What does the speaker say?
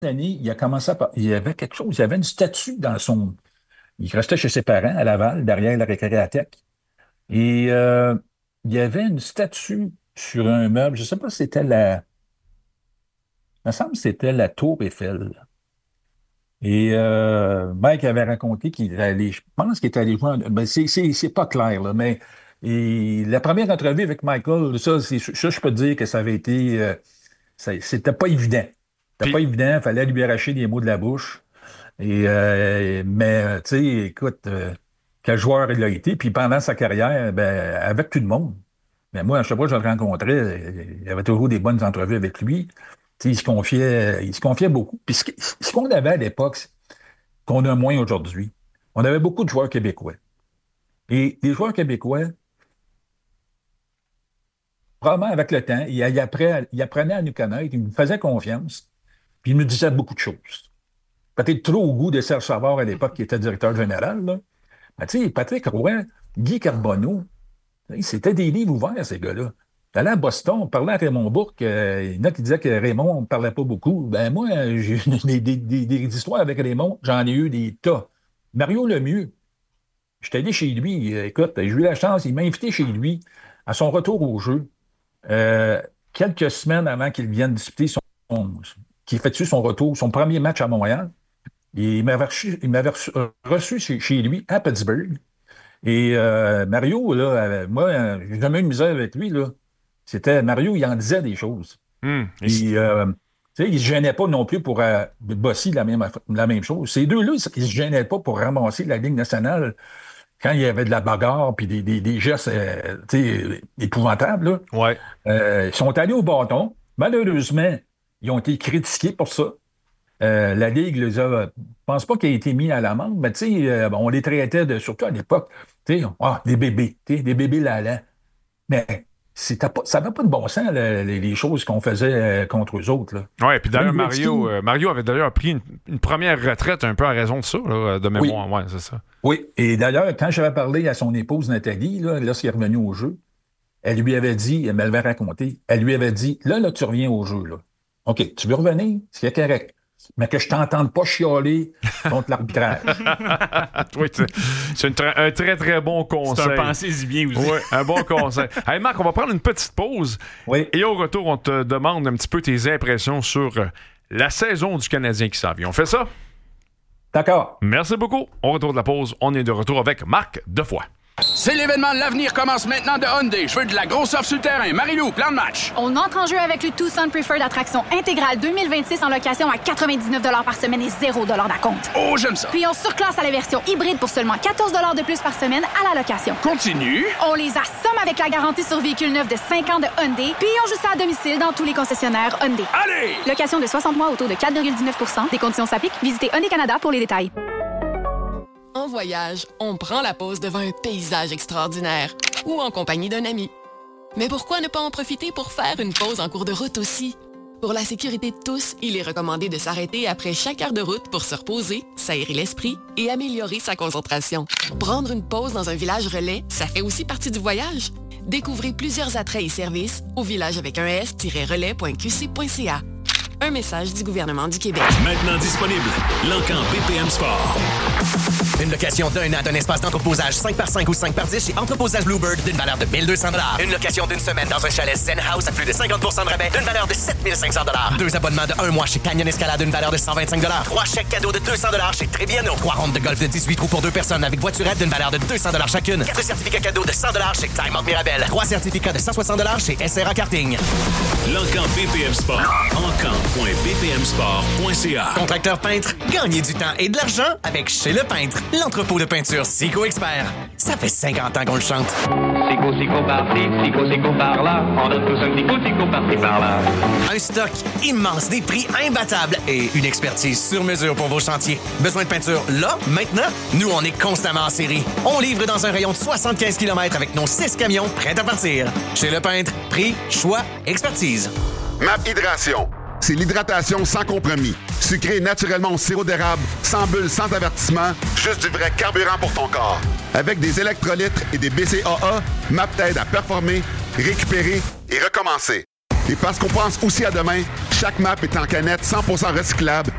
années, il a commencé il y avait quelque chose, il y avait une statue dans son. Il restait chez ses parents à Laval, derrière la récréathèque. Et il y avait une statue sur un meuble. Je ne sais pas si c'était la. Il me semble que c'était la Tour Eiffel. Et Mike avait raconté qu'il est allé, je pense qu'il est allé voir, ben c'est pas clair, là, mais et la première entrevue avec Michael, ça, je peux te dire que ça avait été, c'était pas évident. C'était pas Puis, évident, il fallait lui arracher des mots de la bouche. Et, mais, tu sais, écoute, quel joueur il a été, puis pendant sa carrière, ben, avec tout le monde. Mais moi, à chaque fois que je le rencontrais, il y avait toujours des bonnes entrevues avec lui. Tu sais, il se confiait beaucoup. Puis ce qu'on avait à l'époque, qu'on a moins aujourd'hui. On avait beaucoup de joueurs québécois. Et les joueurs québécois, probablement avec le temps, ils apprenaient à nous connaître, ils nous faisaient confiance, puis ils nous disaient beaucoup de choses. Peut-être trop au goût de Serge Savard à l'époque, qui était directeur général, là. Mais tu sais, Patrick Roy, Guy Carbonneau, c'était des livres ouverts, ces gars-là. T'allais à Boston, on parlait à Raymond Bourque, il y en a qui disaient que Raymond ne parlait pas beaucoup. Ben moi, j'ai eu des histoires avec Raymond, j'en ai eu des tas. Mario Lemieux, j'étais allé chez lui, écoute, j'ai eu la chance, il m'a invité chez lui à son retour au jeu, euh, quelques semaines avant qu'il vienne disputer qu'il effectue son retour, son premier match à Montréal. Et il m'avait reçu chez lui à Pittsburgh. Et Mario, là, moi, j'ai jamais eu de misère avec lui, là. C'était Mario, il en disait des choses. Puis, tu sais, il ne se gênait pas non plus pour bosser la même chose. Ces deux-là, ils ne se gênaient pas pour ramasser la Ligue nationale quand il y avait de la bagarre puis des gestes tu sais, épouvantables. Là. ouais. Ils sont allés au bâton. Malheureusement, ils ont été critiqués pour ça. La Ligue je pense pas qu'il ait été mis à l'amende, mais tu sais, on les traitait surtout à l'époque, tu sais, des bébés, tu sais, des bébés lallants. Mais ça n'avait pas de bon sens, les choses qu'on faisait contre eux autres. Là. Ouais, puis d'ailleurs, Wayne Gretzky, Mario avait d'ailleurs pris une première retraite un peu à raison de ça, là, de oui, mémoire. Ouais, c'est ça. oui. Et d'ailleurs, quand j'avais parlé à son épouse Nathalie, là, lorsqu'il est revenu au jeu, elle lui avait dit, elle m'avait raconté, elle lui avait dit, là, tu reviens au jeu, là. OK, tu veux revenir? C'est correct. Mais que je t'entende pas chialer contre l'arbitrage. Oui, c'est un très, très bon conseil. C'est un pensez-y bien aussi. Oui, un bon conseil. Hey Marc, on va prendre une petite pause. Oui. Et au retour, on te demande un petit peu tes impressions sur la saison du Canadien qui s'en vient. On fait ça? D'accord. Merci beaucoup. Au retour de la pause, on est de retour avec Marc Defoy. C'est l'événement de l'avenir commence maintenant de Hyundai. Je veux de la grosse offre sur le terrain. Marie-Lou, plan de match. On entre en jeu avec le Tucson Preferred Attraction intégrale 2026 en location à 99 par semaine et 0 d'acompte. Oh, j'aime ça. Puis on surclasse à la version hybride pour seulement 14 de plus par semaine à la location. Continue. On les assomme avec la garantie sur véhicule neuf de 5 ans de Hyundai, puis on joue ça à domicile dans tous les concessionnaires Hyundai. Allez! Location de 60 mois au taux de 4,19 %. Des conditions s'appliquent. Visitez Hyundai Canada pour les détails. En voyage, on prend la pause devant un paysage extraordinaire ou en compagnie d'un ami. Mais pourquoi ne pas en profiter pour faire une pause en cours de route aussi? Pour la sécurité de tous, il est recommandé de s'arrêter après chaque heure de route pour se reposer, s'aérer l'esprit et améliorer sa concentration. Prendre une pause dans un village relais, ça fait aussi partie du voyage. Découvrez plusieurs attraits et services au village avec un s-relais.qc.ca. Un message du gouvernement du Québec. Maintenant disponible, l'Encan BPM Sport. Une location d'un an d'un espace d'entreposage 5x5 ou 5x10 chez Entreposage Bluebird d'une valeur de 1 200 $. Une location d'une semaine dans un chalet Zen House à plus de 50 % de rabais d'une valeur de 7 500 $. 2 abonnements de 1 mois chez Canyon Escalade d'une valeur de 125 $. 3 chèques cadeaux de 200 $ chez Trébiano. 3 rondes de golf de 18 trous pour 2 personnes avec voiturette d'une valeur de 200 $ chacune. 4 certificats cadeaux de 100 $ chez Time Out Mirabel. 3 certificats de 160 $ chez SRA Karting. L'Encan BPM Sport. Encan.bpmsport.ca. Contracteur peintre, gagnez du temps et de l'argent avec Chez Le Peintre. L'entrepôt de peinture Sico Expert. Ça fait 50 ans qu'on le chante. Sico, sico par-ci, sico, sico par-là. On donne tous un sico, sico par-ci, par-là. Un stock immense, des prix imbattables et une expertise sur mesure pour vos chantiers. Besoin de peinture là, maintenant? Nous, on est constamment en série. On livre dans un rayon de 75 km avec nos 6 camions prêts à partir. Chez Le Peintre, prix, choix, expertise. MAP Hydration. C'est l'hydratation sans compromis. Sucré naturellement au sirop d'érable, sans bulles, sans avertissement, juste du vrai carburant pour ton corps. Avec des électrolytes et des BCAA, MAP t'aide à performer, récupérer et recommencer. Et parce qu'on pense aussi à demain, chaque MAP est en canette 100% recyclable